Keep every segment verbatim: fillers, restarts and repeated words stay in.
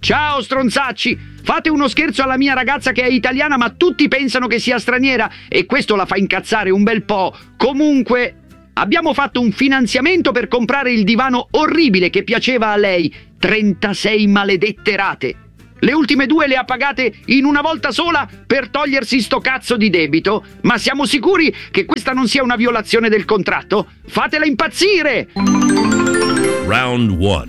Ciao stronzacci! Fate uno scherzo alla mia ragazza che è italiana, ma tutti pensano che sia straniera e questo la fa incazzare un bel po'. Comunque, abbiamo fatto un finanziamento per comprare il divano orribile che piaceva a lei. trentasei maledette rate. Le ultime due le ha pagate in una volta sola per togliersi sto cazzo di debito. Ma siamo sicuri che questa non sia una violazione del contratto? Fatela impazzire! Round one.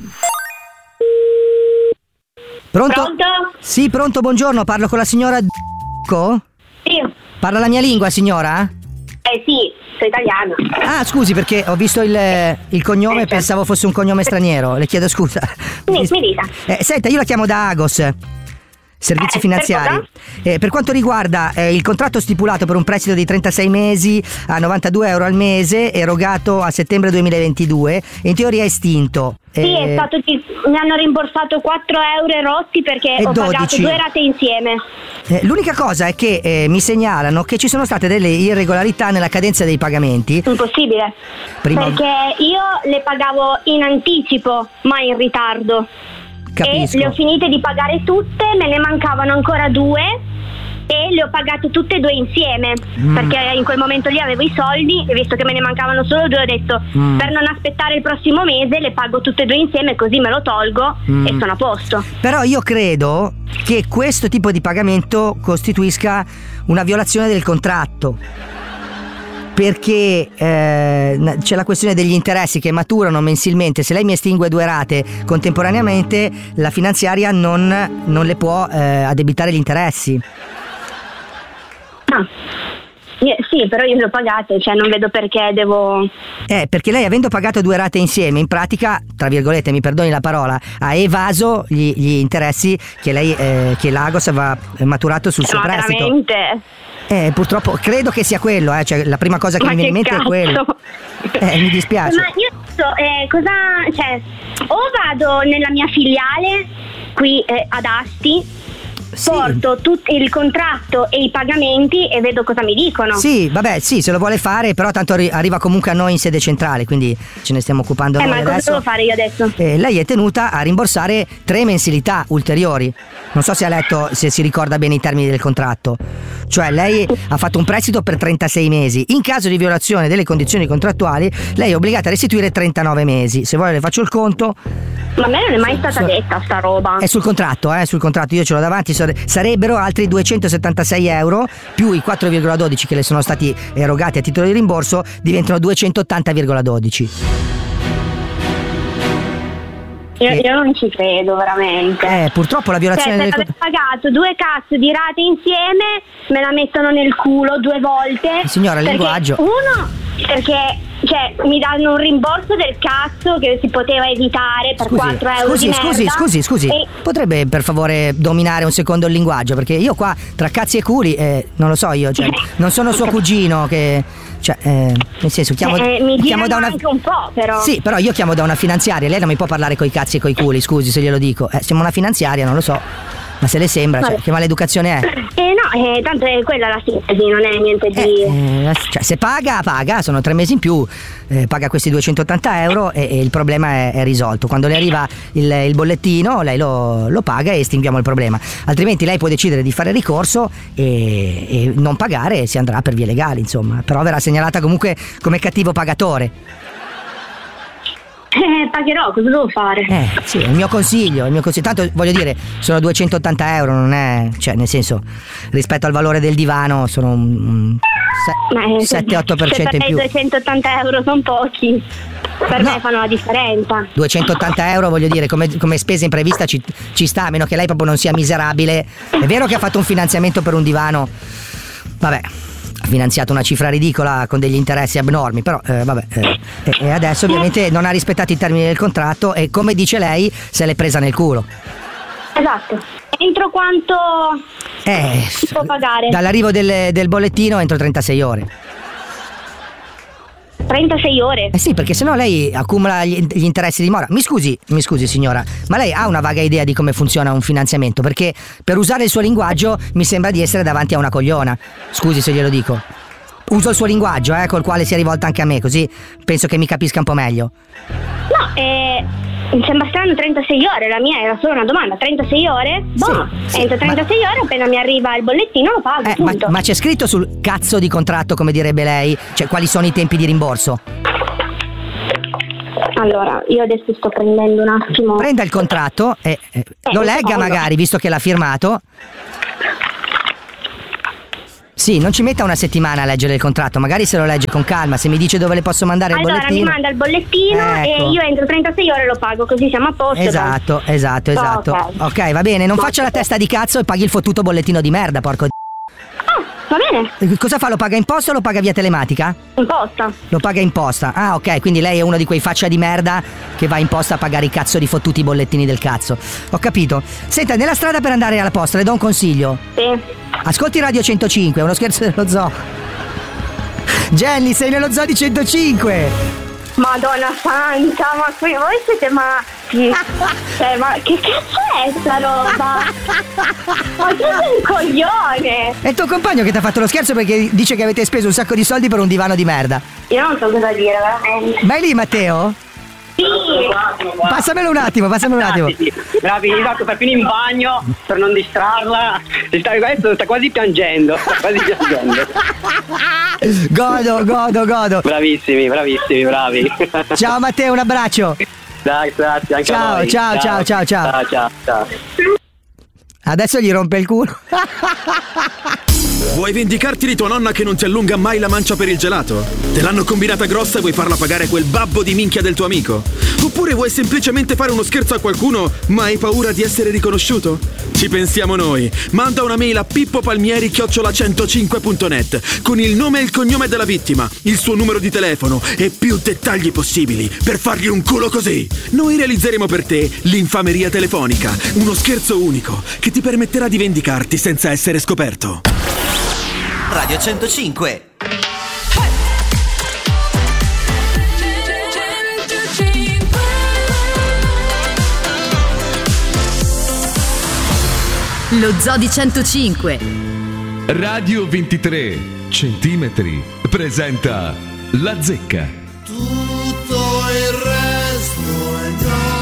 Pronto? Pronto? Sì, pronto, buongiorno, parlo con la signora Co? Sì. Parla la mia lingua, signora? Eh sì, sono italiana. Ah, scusi, perché ho visto il, il cognome e Eh, pensavo fosse un cognome straniero. Le chiedo scusa. Mi, mi dica. Eh, senta, io la chiamo da Agos, servizi Eh, finanziari. per Eh, per quanto riguarda eh, il contratto stipulato per un prestito di trentasei mesi a novantadue euro al mese, erogato a settembre duemilaventidue, in teoria è estinto. Sì, Eh, è stato di- mi hanno rimborsato quattro euro e rotti perché E ho pagato dodici. due rate insieme. Eh, l'unica cosa è che eh, mi segnalano che ci sono state delle irregolarità nella cadenza dei pagamenti. Impossibile. Prima- Perché io le pagavo in anticipo, ma in ritardo. Capisco. E le ho finite di pagare tutte, me ne mancavano ancora due e le ho pagate tutte e due insieme. Mm. Perché in quel momento lì avevo i soldi e visto che me ne mancavano solo due ho detto Mm. per non aspettare il prossimo mese le pago tutte e due insieme così me lo tolgo Mm. e sono a posto. Però io credo che questo tipo di pagamento costituisca una violazione del contratto. Perché eh, c'è la questione degli interessi che maturano mensilmente. Se lei mi estingue due rate contemporaneamente, la finanziaria non, non le può eh, addebitare gli interessi. Ah. Io- sì, però io le ho pagate, cioè non vedo perché devo... Eh, perché lei, avendo pagato due rate insieme, in pratica, tra virgolette, mi perdoni la parola, ha evaso gli, gli interessi che lei, eh, che l'Agos aveva maturato sul suo Ma prestito. veramente? Eh, purtroppo credo che sia quello, eh, cioè la prima cosa che Ma mi viene in che mente è quello. cazzo? Eh, mi dispiace. Ma io adesso, eh, cosa, cioè, o vado nella mia filiale qui eh, ad Asti, Sì. porto tutto il contratto e i pagamenti e vedo cosa mi dicono. Sì, vabbè, sì, se lo vuole fare, però tanto arri- arriva comunque a noi in sede centrale, quindi ce ne stiamo occupando Eh, noi ma cosa adesso. devo fare io adesso? Eh, lei è tenuta a rimborsare tre mensilità ulteriori. Non so se ha letto, se si ricorda bene i termini del contratto. Cioè lei ha fatto un prestito per trentasei mesi. In caso di violazione delle condizioni contrattuali, lei è obbligata a restituire trentanove mesi. Se vuole le faccio il conto. Ma a me non è mai stata So- detta sta roba. È sul contratto, eh, sul contratto, io ce l'ho davanti, sare- sarebbero altri duecentosettantasei euro più i quattro virgola dodici che le sono stati erogati a titolo di rimborso, diventano duecentottanta virgola dodici. Io, Eh. io non ci credo veramente. Eh, purtroppo la Cioè, violazione se del aver pagato due cazzo di rate insieme, me la mettono nel culo due volte. Signora, il Perché linguaggio. Uno, perché cioè, mi danno un rimborso del cazzo che si poteva evitare per Scusi, quattro euro scusi, di scusi, merda. scusi, scusi, E- potrebbe per favore dominare un secondo il linguaggio, perché io qua tra cazzi e culi, eh, non lo so io, cioè, non sono suo cugino che, cioè, eh, nel senso, chiamo, eh, mi chiamo girano da una... anche un po', però. Sì, però io chiamo da una finanziaria, lei non mi può parlare coi cazzi e coi culi, scusi se glielo dico, eh, siamo una finanziaria, non lo so. Ma se le sembra, cioè, Vabbè. che maleducazione è? Eh no, eh, tanto è quella la sintesi, non è niente di... Eh, eh, cioè, se paga, paga, sono tre mesi in più, eh, paga questi duecentottanta euro e, e il problema è, è risolto. Quando le arriva il, il bollettino, lei lo, lo paga e estinguiamo il problema. Altrimenti lei può decidere di fare ricorso e, e non pagare e si andrà per vie legali, insomma. Però verrà segnalata comunque come cattivo pagatore. Eh, pagherò, cosa devo fare? Eh, sì, è il mio consiglio, il mio consiglio. Tanto voglio dire, sono duecentottanta euro, non è. Cioè, nel senso, rispetto al valore del divano, sono un, un Ma, eh, sette otto per cento se in per più. lei duecentottanta euro sono pochi. Per No. me fanno la differenza. duecentottanta euro, voglio dire, come, come spesa imprevista ci, ci sta, a meno che lei proprio non sia miserabile. È vero che ha fatto un finanziamento per un divano, vabbè, ha finanziato una cifra ridicola con degli interessi abnormi, però eh, vabbè, eh, e, e adesso ovviamente non ha rispettato i termini del contratto e, come dice lei, se l'è presa nel culo. Esatto. Entro quanto Eh, si può pagare? dall'arrivo del, del bollettino entro trentasei ore. trentasei ore. Eh sì, perché sennò lei accumula gli, gli interessi di mora. Mi scusi, mi scusi signora, ma lei ha una vaga idea di come funziona un finanziamento? Perché per usare il suo linguaggio mi sembra di essere davanti a una cogliona. Scusi se glielo dico. Uso il suo linguaggio, eh, col quale si è rivolta anche a me, così penso che mi capisca un po' meglio. No, eh, Mi sembra strano trentasei ore, la mia era solo una domanda, trentasei ore? Boh, Sì, sì, entro trentasei ma... ore, appena mi arriva il bollettino lo pago, Eh, ma, punto. ma c'è scritto sul cazzo di contratto, come direbbe lei, cioè quali sono i tempi di rimborso? Allora, io adesso sto prendendo un attimo. Prenda il contratto e eh, lo un legga secondo. magari, visto che l'ha firmato. Sì, non ci metta una settimana a leggere il contratto, magari se lo legge con calma, se mi dice dove le posso mandare il Allora bollettino. mi manda il bollettino Ecco. e io entro trentasei ore lo pago, così siamo a posto. Esatto, esatto, esatto. Ok. Ok, va bene, non faccia la testa di cazzo e paghi il fottuto bollettino di merda, porco d***o. Ah, va bene, Cosa fa? Lo paga in posta o lo paga via telematica? in posta. Lo paga in posta. Ah, ok, quindi lei è uno di quei faccia di merda che va in posta a pagare i cazzo di fottuti bollettini del cazzo. Ho capito. Senta, nella strada per andare alla posta le do un consiglio. Sì. Ascolti Radio centocinque, è uno scherzo dello zoo. Jenny, sei nello zoo di centocinque. Madonna santa, ma qui voi siete matti. Cioè, ma che cazzo è sta roba? Ma tu sei un coglione. È il tuo compagno che ti ha fatto lo scherzo perché dice che avete speso un sacco di soldi per un divano di merda. Io non so cosa dire, veramente. Ma è lì, Matteo? Sì. Passamelo un attimo, passamelo un attimo. Bravi, esatto, per finire in bagno, per non distrarla. Sta, adesso sta quasi piangendo, sta quasi piangendo. Godo, godo, godo. Bravissimi, bravissimi, bravi. Ciao Matteo, un abbraccio. Dai, grazie anche Ciao, a voi. ciao, ciao, ciao, ciao. Ciao, ciao, ciao. Adesso gli rompe il culo. Vuoi vendicarti di tua nonna che non ti allunga mai la mancia per il gelato? Te l'hanno combinata grossa e vuoi farla pagare quel babbo di minchia del tuo amico? Oppure vuoi semplicemente fare uno scherzo a qualcuno ma hai paura di essere riconosciuto? Ci pensiamo noi. Manda una mail a pippopalmieri chiocciola centocinque punto net con il nome e il cognome della vittima, il suo numero di telefono e più dettagli possibili per fargli un culo così. Noi realizzeremo per te l'infameria telefonica, uno scherzo unico che ti permetterà di vendicarti senza essere scoperto. Radio centocinque. Lo Zoo di centocinque. Radio ventitré centimetri presenta La Zecca. Tutto il resto è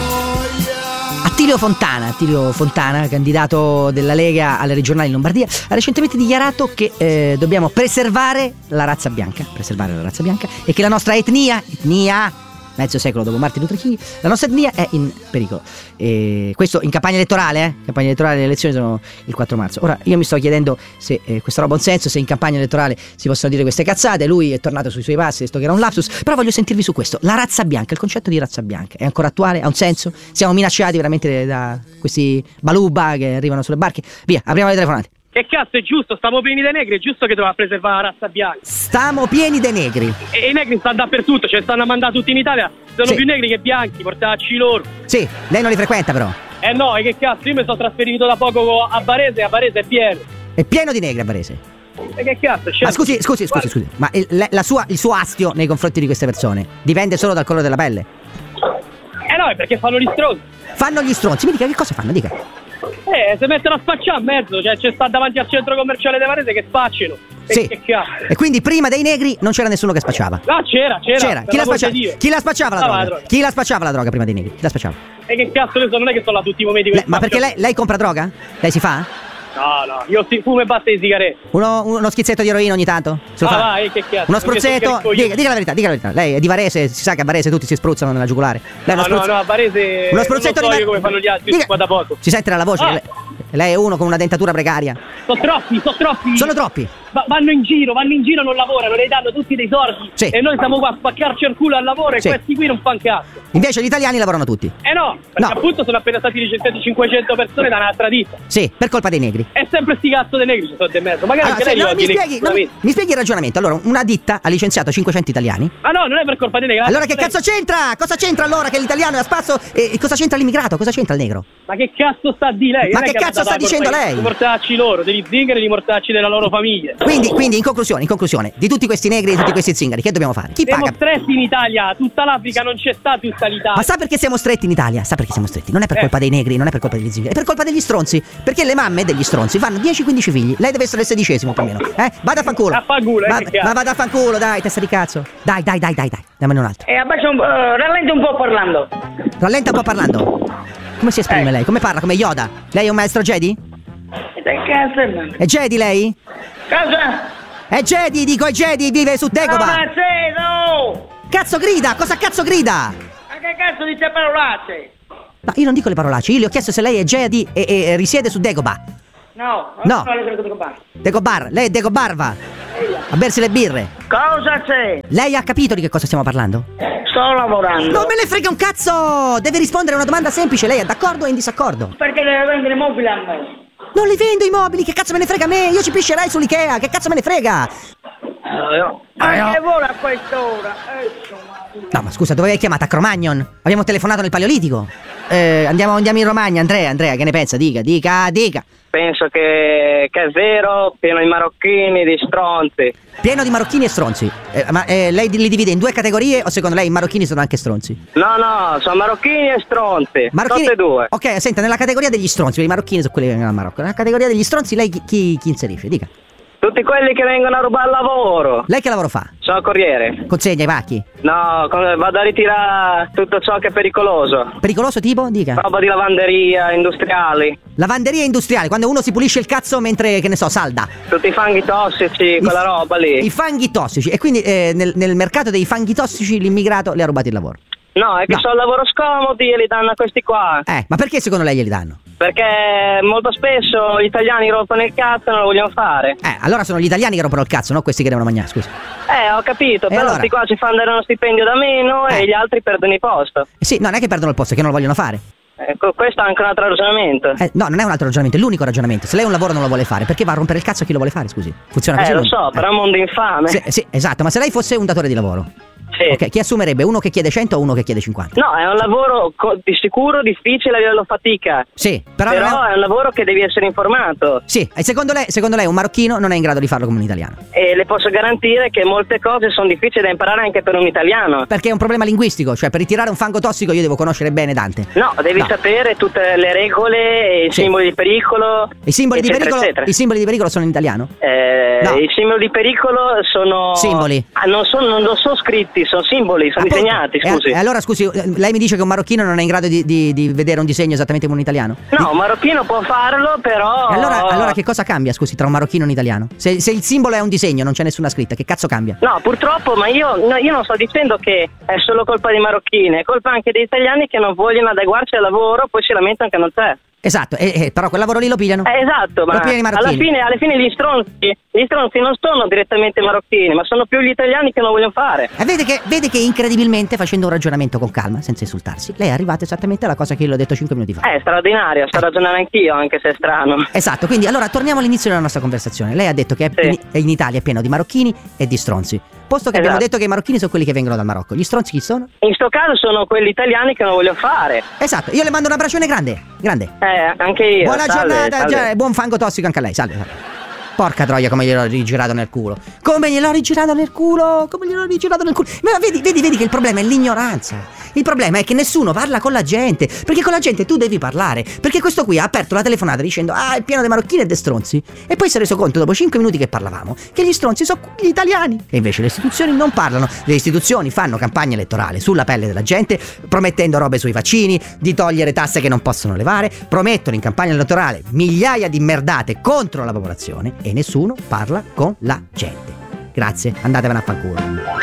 gioia. Attilio Fontana, Attilio Fontana, candidato della Lega alle regionali in Lombardia, ha recentemente dichiarato che eh, dobbiamo preservare la razza bianca, preservare la razza bianca e che la nostra etnia, etnia, mezzo secolo dopo Martin Luther King, la nostra etnia è in pericolo. E questo in campagna elettorale, eh? Campagna elettorale, le elezioni sono il quattro marzo. Ora io mi sto chiedendo se eh, questa roba ha un senso, se in campagna elettorale si possono dire queste cazzate. Lui è tornato sui suoi passi, detto che era un lapsus, però voglio sentirvi su questo. La razza bianca, il concetto di razza bianca è ancora attuale? Ha un senso? Siamo minacciati veramente da questi baluba che arrivano sulle barche? Via, apriamo le telefonate. Che cazzo, è giusto, stiamo pieni dei negri, è giusto che doveva preservare la razza bianca. Stiamo pieni dei negri. E i negri stanno dappertutto, cioè stanno a mandare tutti in Italia. Sono Sì. più negri che bianchi, portacci loro. Sì, lei non li frequenta però. Eh no, e che cazzo, io mi sono trasferito da poco a Varese e a Varese è pieno. È pieno di negri a Varese. E che cazzo, c'è? Ma scusi, scusi, scusi, scusi. Ma il, la- la sua, il suo astio nei confronti di queste persone dipende solo dal colore della pelle? Eh no, è perché fanno gli stronzi. Fanno gli stronzi, mi dica che cosa fanno, dica. Eh, si mettono a spacciare a mezzo, cioè c'è sta davanti al centro commerciale di Varese che spacciano. E Sì. che cazzo. E quindi prima dei negri non c'era nessuno che spacciava. Ah, c'era, c'era. C'era. per Chi la, l'amor di spacciava? Dio. Chi la spacciava la Ah, droga? la droga. Chi la spacciava la droga prima dei negri? Chi la spacciava? E che cazzo ne so, non è che sono là tutti i momenti. Le- ma perché lei, lei compra droga? Lei si fa? No, no, io si fumo e basta di sigarette. Uno, uno schizzetto di eroina ogni tanto? Se lo Ah, fa? vai, che cazzo. Uno perché spruzzetto? sono carico io. Dica, dica la verità, dica la verità. Lei è di Varese, si sa che a Varese tutti si spruzzano nella giugulare. Lei è uno No, no, spruzz- no, a Varese Uno non spruzzetto lo so di io come fanno gli altri, Dica- qua da poco. Si sente dalla voce Ah. che lei, lei è uno con una dentatura precaria. Sono troppi, sono troppi. Sono troppi. Va- vanno in giro, vanno in giro, non lavorano, le danno tutti dei soldi. Sì. E noi siamo qua a spaccarci il culo al lavoro e Sì. questi qui non fanno cazzo. Invece gli italiani lavorano tutti. Eh no, perché No. appunto sono appena stati licenziati cinquecento persone da un'altra ditta. Sì, per colpa dei negri. È sempre sti cazzo dei negri ci sono di mezzo. Magari Allora, anche se- lei no, oggi mi, ne- spieghi, no, mi- mi spieghi il ragionamento. Allora, una ditta ha licenziato cinquecento italiani. Ah no, non è per colpa dei negri. Allora che lei- cazzo c'entra? Cosa c'entra allora che l'italiano è a spasso e e cosa c'entra l'immigrato? Cosa c'entra il negro? Ma che cazzo sta di lei? Ma Non è che ha cazzo dato sta la colpa dicendo ai- lei? Di mortacci loro, degli zingari, di mortacci della loro famiglia. Quindi, quindi in conclusione, in conclusione, di tutti questi negri, di tutti questi zingari, che dobbiamo fare? Chi Siamo paga? stretti in Italia, tutta l'Africa non c'è sta tutta l'Italia. Ma sa perché siamo stretti in Italia? Sa perché siamo stretti? Non è per Eh. colpa dei negri, non è per colpa degli zingari, è per colpa degli stronzi. Perché le mamme degli stronzi fanno dieci quindici figli. Lei deve essere il sedicesimo più o meno. Eh? Vada a fanculo. A fanculo, eh, Ma, che cazzo. ma vada a fanculo, dai, testa di cazzo. Dai, dai, dai, dai, dai. Dammene un altro. E abbassa un po', eh, rallenti un po' parlando. Rallenta un po' parlando. Come si esprime Eh. lei? Come parla? Come Yoda? Lei è un maestro Jedi? E che cazzo è, man? È Jedi lei? Cosa? È Jedi, dico è Jedi, vive su Dagobah. Ma sei, no! Cazzo grida, cosa cazzo grida? Ma che cazzo dice parolacce? No, io non dico le parolacce, io le ho chiesto se lei è Jedi e, e- e risiede su Dagobah. No, No. non le credo che Dagobah, lei è Dagobarva. A bersi le birre. Cosa c'è? Lei ha capito di che cosa stiamo parlando? Sto lavorando. Non me ne frega un cazzo! Deve rispondere a una domanda semplice, lei è d'accordo o è in disaccordo? Perché deve vendere mobili a me? Non li vendo i mobili, che cazzo me ne frega a me? Io ci piscerai sull'Ikea, che cazzo me ne frega? Ma che vuole a quest'ora? No, ma scusa, dove hai chiamato? A Cro-Magnon? Abbiamo telefonato nel Paleolitico? Eh, andiamo, andiamo in Romagna, Andrea, Andrea, che ne pensa? Dica, dica, dica. Penso che, che è vero, pieno di marocchini, di stronzi. Pieno di marocchini e stronzi. Eh, ma eh, lei li divide in due categorie o secondo lei i marocchini sono anche stronzi? No, no, sono marocchini e stronzi. Marocchini... Tutte e due. Ok, senta, nella categoria degli stronzi, i marocchini sono quelli che vengono dal Marocco. Nella categoria degli stronzi lei chi, chi, chi inserisce? Dica. Tutti quelli che vengono a rubare lavoro. Lei che lavoro fa? Sono corriere. Consegna i pacchi? No, con- vado a ritirare tutto ciò che è pericoloso. Pericoloso tipo? Dica. Roba di lavanderia, industriali. Lavanderia industriale, quando uno si pulisce il cazzo mentre, che ne so, salda. Tutti i fanghi tossici, quella I- roba lì. I fanghi tossici. E quindi eh, nel, nel mercato dei fanghi tossici l'immigrato le ha rubato il lavoro. No, è che No. sono lavoro scomodi e li danno a questi qua. Eh, ma perché secondo lei glieli danno? Perché molto spesso gli italiani rompono il cazzo e non lo vogliono fare. Eh, allora sono gli italiani che rompono il cazzo, no questi che devono mangiare, scusa. Eh, ho capito, E però allora? questi qua ci fanno dare uno stipendio da meno Eh. e gli altri perdono il posto. Eh sì, no, non è che perdono il posto, è che non lo vogliono fare. Ecco, questo è anche un altro ragionamento. Eh, no, non è un altro ragionamento, è l'unico ragionamento. Se lei un lavoro non lo vuole fare, perché va a rompere il cazzo a chi lo vuole fare, scusi? Funziona così? Eh, lo non- so, però è un mondo infame. Sì, sì, esatto, ma se lei fosse un datore di lavoro, Sì. ok, chi assumerebbe? Uno che chiede cento o uno che chiede cinquanta? No, è un lavoro co- di sicuro difficile a livello fatica. Sì, però, Però non è- è un lavoro che devi essere informato. Sì, e secondo lei, secondo lei un marocchino non è in grado di farlo come un italiano? E le posso garantire che molte cose sono difficili da imparare anche per un italiano. Perché è un problema linguistico, cioè per ritirare un fango tossico io devo conoscere bene Dante. No, devi No. sapere tutte le regole, i Sì. simboli di pericolo. I simboli di eccetera, pericolo, eccetera. i simboli di pericolo sono in italiano? Eh, No. I simboli di pericolo sono. Simboli. Ah, non, sono, non lo sono scritti, sono simboli, sono Appunto. disegnati, E- scusi. E allora scusi, eh, lei mi dice che un marocchino non è in grado di, di- di vedere un disegno esattamente come un italiano? No, un marocchino può farlo, però. E allora, allora che cosa cambia, scusi, tra un marocchino e un italiano? Se, se il simbolo è un disegno, non c'è nessuna scritta, che cazzo cambia? No, purtroppo, ma io, no, io non sto dicendo che è solo colpa dei marocchini, è colpa anche degli italiani che non vogliono adeguarsi al lavoro, poi si lamentano che non c'è. Esatto, e, e- però quel lavoro lì lo pigliano? Eh, esatto, ma Lo pigliano i alla marocchini. fine, alla fine gli stronzi, gli stronzi non sono direttamente marocchini, ma sono più gli italiani che non vogliono fare. E vede che, vede che incredibilmente, facendo un ragionamento con calma, senza insultarsi, lei è arrivato esattamente alla cosa che io le ho detto cinque minuti fa. Eh, è straordinario, sto ragionando anch'io, anche se è strano. Esatto, quindi allora torniamo all'inizio della nostra conversazione. Lei ha detto che è- Sì. in, in Italia è pieno di marocchini e di stronzi. Posto che abbiamo Esatto. detto che i marocchini sono quelli che vengono dal Marocco, gli stronzi chi sono? In sto caso sono quelli italiani che non voglio fare. Esatto, io le mando un abbraccione grande, grande. Eh, anche io. Buona salve, giornata, salve. già, buon fango tossico anche a lei, salve, salve. Porca troia, come gliel'ho rigirato nel culo. Come gliel'ho rigirato nel culo? Come gliel'ho rigirato nel culo? Ma vedi, vedi, vedi che il problema è l'ignoranza. Il problema è che nessuno parla con la gente. Perché con la gente tu devi parlare. Perché questo qui ha aperto la telefonata dicendo ah, è pieno di marocchini e di stronzi. E poi si è reso conto dopo cinque minuti che parlavamo che gli stronzi sono gli italiani. E invece le istituzioni non parlano. Le istituzioni fanno campagna elettorale sulla pelle della gente, promettendo robe sui vaccini, di togliere tasse che non possono levare, promettono in campagna elettorale migliaia di merdate contro la popolazione e nessuno parla con la gente. Grazie, andatevene a fanculo.